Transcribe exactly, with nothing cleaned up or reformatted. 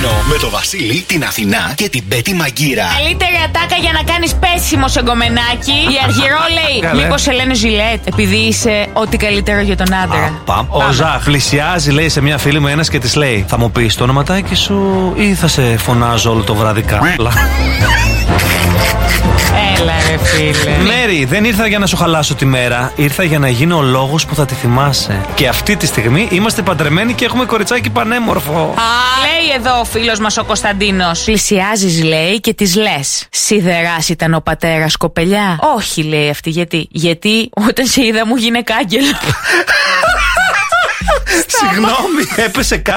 πρωινό με το Βασίλη, την Αθηνά και την Πέτη Μαγκύρα. Καλύτερη ατάκα για να κάνεις πέσιμο σε γκομενάκι. Η Αργυρό λέει: μήπως σε λένε Ζιλέτ, επειδή είσαι ό,τι καλύτερο για τον άντρα. Πα, ο Ζαχ πλησιάζει, λέει σε μια φίλη μου ένας και της λέει: θα μου πεις το ονοματάκι σου ή θα σε φωνάζω όλο το βράδυ κάπλα? Έλα ρε φίλε. Μέρη, δεν ήρθα για να σου χαλάσω τη μέρα. Ήρθα για να γίνω ο λόγος που θα τη θυμάσαι. Και αυτή τη στιγμή είμαστε παντρεμένοι και έχουμε κοριτσάκι πανέμορφο. Α, λέει εδώ ο φίλος μας ο Κωνσταντίνος. Πλησιάζεις, λέει, και της λες: σιδεράς ήταν ο πατέρας, κοπελιά? Όχι, λέει αυτή. Γιατί? Γιατί όταν σε είδα μου γίνε κάγκελο. Συγγνώμη, έπεσε κάτι.